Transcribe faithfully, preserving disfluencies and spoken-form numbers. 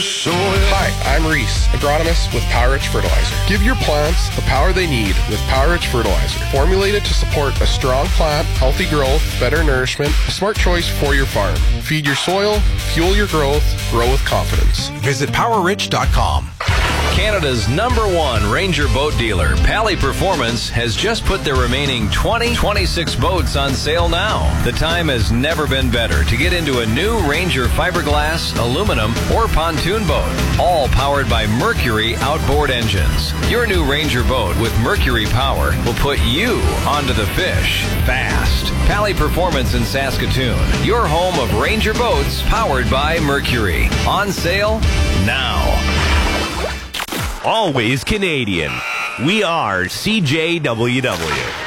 Soil. Hi, I'm Reese, agronomist with Power Rich Fertilizer. Give your plants the power they need with Power Rich Fertilizer. Formulated to support a strong plant, healthy growth, better nourishment, a smart choice for your farm. Feed your soil, fuel your growth, grow with confidence. Visit power rich dot com. Canada's number one Ranger boat dealer, Pally Performance, has just put their remaining twenty twenty-six boats on sale now. The time has never been better to get into a new Ranger fiberglass, aluminum, or pontoon boat, all powered by Mercury outboard engines. Your new Ranger boat with Mercury power will put you onto the fish fast. Pally Performance in Saskatoon, your home of Ranger boats powered by Mercury. On sale now. Always Canadian. We are C J W W.